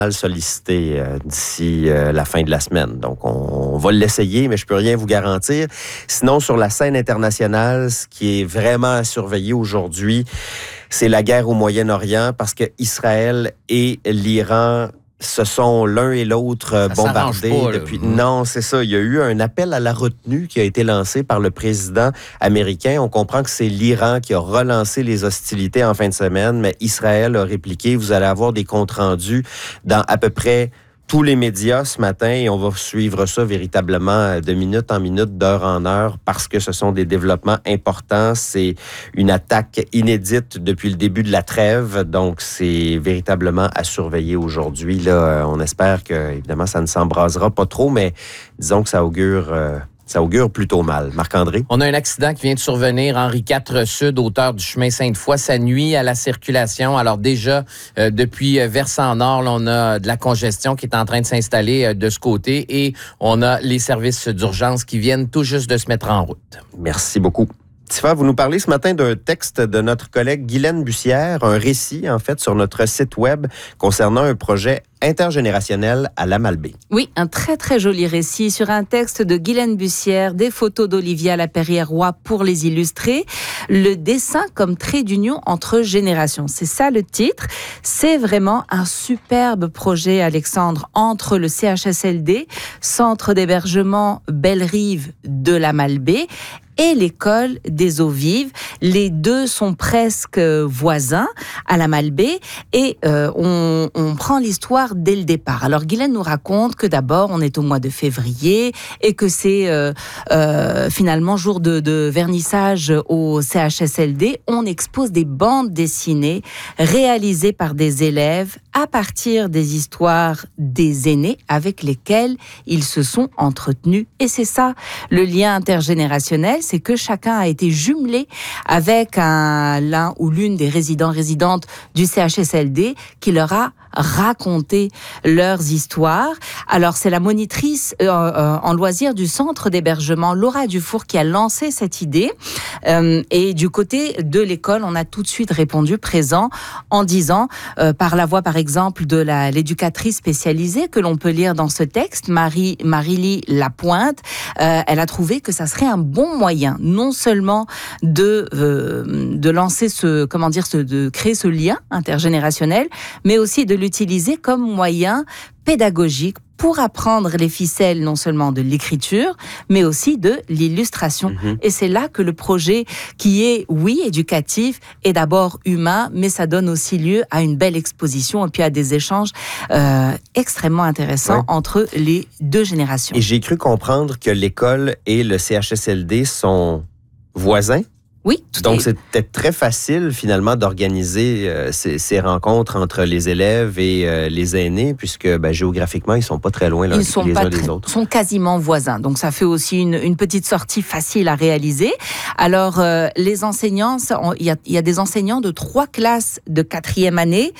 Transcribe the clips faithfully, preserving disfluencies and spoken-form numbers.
sollicité euh, d'ici euh, la fin de la semaine. Donc, on, on va l'essayer, mais je peux rien vous garantir. Sinon, sur la scène internationale, ce qui est vraiment à surveiller aujourd'hui, c'est la guerre au Moyen-Orient, parce que Israël et l'Iran se sont l'un et l'autre ça bombardés pas, depuis. Là. Non, c'est ça. Il y a eu un appel à la retenue qui a été lancé par le président américain. On comprend que c'est l'Iran qui a relancé les hostilités en fin de semaine, mais Israël a répliqué. Vous allez avoir des comptes rendus dans à peu près tous les médias ce matin, et on va suivre ça véritablement de minute en minute, d'heure en heure, parce que ce sont des développements importants. C'est une attaque inédite depuis le début de la trêve, donc c'est véritablement à surveiller aujourd'hui. Là, on espère que, évidemment, ça ne s'embrasera pas trop, mais disons que ça augure... Euh, Ça augure plutôt mal. Marc-André? On a un accident qui vient de survenir. Henri quatre Sud, hauteur du chemin Sainte-Foy. Ça nuit à la circulation. Alors déjà, euh, depuis Versant-Nord, là, on a de la congestion qui est en train de s'installer euh, de ce côté et on a les services d'urgence qui viennent tout juste de se mettre en route. Merci beaucoup. Tifa, vous nous parlez ce matin d'un texte de notre collègue Guylaine Bussière, un récit, en fait, sur notre site web concernant un projet intergénérationnel à la Malbaie. Oui, un très, très joli récit sur un texte de Guylaine Bussière, des photos d'Olivia Laperrière-Roy pour les illustrer, le dessin comme trait d'union entre générations. C'est ça le titre. C'est vraiment un superbe projet, Alexandre, entre le C H S L D, Centre d'hébergement Belle-Rive de la Malbaie, et l'école des eaux vives. Les deux sont presque voisins à la Malbaie et euh, on, on prend l'histoire dès le départ. Alors Guylaine nous raconte que d'abord on est au mois de février et que c'est euh, euh, finalement jour de, de vernissage au C H S L D. On expose des bandes dessinées réalisées par des élèves à partir des histoires des aînés avec lesquels ils se sont entretenus. Et c'est ça, le lien intergénérationnel, c'est que chacun a été jumelé avec un, l'un ou l'une des résidents-résidentes du C H S L D qui leur a raconté leurs histoires. Alors, c'est la monitrice euh, euh, en loisirs du centre d'hébergement, Laura Dufour, qui a lancé cette idée. Euh, et du côté de l'école, on a tout de suite répondu présent en disant, euh, par la voix, par exemple, de la, l'éducatrice spécialisée que l'on peut lire dans ce texte, Marie, Marie-Lie Lapointe, euh, elle a trouvé que ça serait un bon moyen, non seulement de, euh, de lancer ce, comment dire, ce, de créer ce lien intergénérationnel, mais aussi de l'utiliser comme moyen pédagogique pour apprendre les ficelles non seulement de l'écriture, mais aussi de l'illustration. Mmh. Et c'est là que le projet, qui est, oui, éducatif, est d'abord humain, mais ça donne aussi lieu à une belle exposition et puis à des échanges euh, extrêmement intéressants ouais. entre les deux générations. Et j'ai cru comprendre que l'école et le C H S L D sont voisins. Oui, tout Donc, est... c'était très facile, finalement, d'organiser euh, ces, ces rencontres entre les élèves et euh, les aînés, puisque ben, géographiquement, ils ne sont pas très loin l'un ils sont les pas uns très, des autres. Ils sont quasiment voisins. Donc, ça fait aussi une, une petite sortie facile à réaliser. Alors, euh, les enseignants, il y a, y a des enseignants de trois classes de quatrième année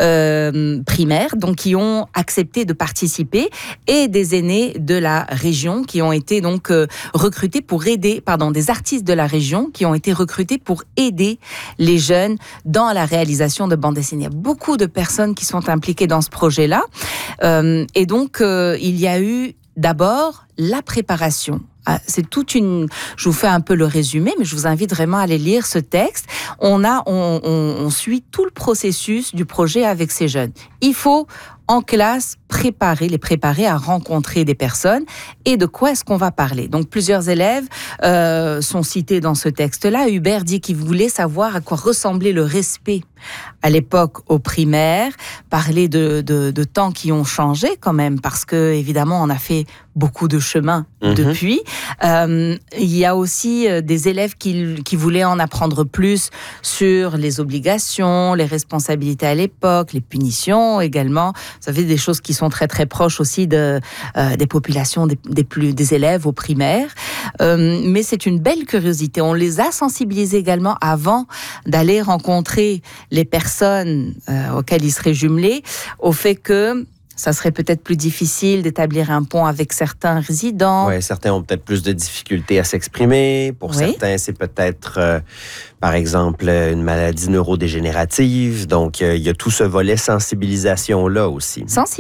euh, primaire, donc qui ont accepté de participer, et des aînés de la région qui ont été donc euh, recrutés pour aider, pardon, des artistes de la région qui ont été recrutés pour aider les jeunes dans la réalisation de bandes dessinées. Il y a beaucoup de personnes qui sont impliquées dans ce projet-là. Euh, et donc, euh, il y a eu d'abord la préparation. Ah, c'est toute une... Je vous fais un peu le résumé, mais je vous invite vraiment à aller lire ce texte. On a, on, on, on suit tout le processus du projet avec ces jeunes. Il faut, en classe, préparer, les préparer à rencontrer des personnes. Et de quoi est-ce qu'on va parler? Donc, plusieurs élèves euh, sont cités dans ce texte-là. Hubert dit qu'il voulait savoir à quoi ressemblait le respect à l'époque au primaire, parler de, de, de temps qui ont changé quand même, parce que, évidemment, on a fait beaucoup de chemin mmh. depuis. Euh, il y a aussi des élèves qui, qui voulaient en apprendre plus sur les obligations, les responsabilités à l'époque, les punitions également. Vous savez, des choses qui sont très très proches aussi de, euh, des populations des, des, plus, des élèves au primaire. Euh, mais c'est une belle curiosité. On les a sensibilisés également avant d'aller rencontrer les personnes euh, auxquelles ils seraient jumelés, au fait que ça serait peut-être plus difficile d'établir un pont avec certains résidents. Oui, certains ont peut-être plus de difficultés à s'exprimer. Pour oui. certains, c'est peut-être, euh, par exemple, une maladie neurodégénérative. Donc, euh, il y a tout ce volet sensibilisation-là aussi. Sensibilisation.